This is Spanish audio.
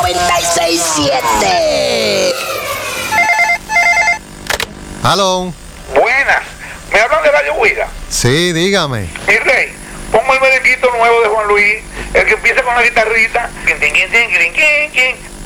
96.7. Aló. Buenas, ¿me hablan de Radio Huida? Sí, dígame. Mi rey, pongo el merenguito nuevo de Juan Luis, el que empieza con la guitarrita.